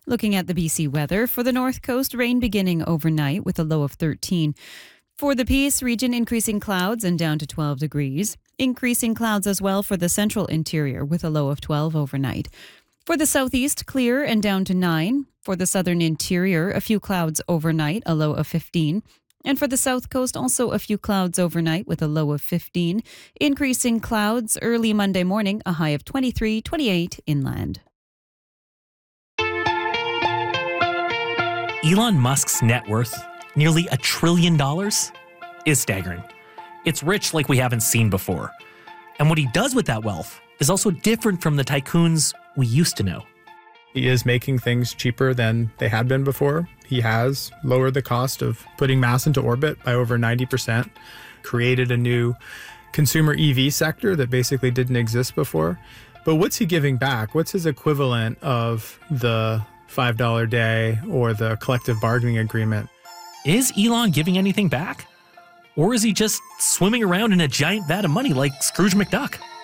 Looking at the BC weather, for the north coast, rain beginning overnight with a low of 13. For the Peace region, increasing clouds and down to 12 degrees. Increasing clouds as well for the central interior with a low of 12 overnight. For the southeast, clear and down to 9. For the southern interior, a few clouds overnight, a low of 15. And for the south coast, also a few clouds overnight with a low of 15. Increasing clouds early Monday morning, a high of 23, 28 inland. Elon Musk's net worth, nearly $1 trillion, is staggering. It's rich like we haven't seen before. And what he does with that wealth is also different from the tycoons we used to know. He is making things cheaper than they had been before. He has lowered the cost of putting mass into orbit by over 90%, created a new consumer EV sector that basically didn't exist before. But what's he giving back? What's his equivalent of the $5 day or the collective bargaining agreement? Is Elon giving anything back? Or is he just swimming around in a giant vat of money like Scrooge McDuck?